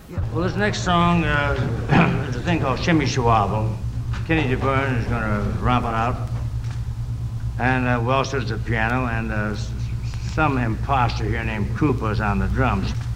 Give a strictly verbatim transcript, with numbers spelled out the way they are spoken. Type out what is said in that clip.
Well, this next song uh, is a thing called Shimmy Shawabble. Kenny DeBurn is going to romp it out. And uh, Welsh is the piano, and uh, some imposter here named Cooper is on the drums.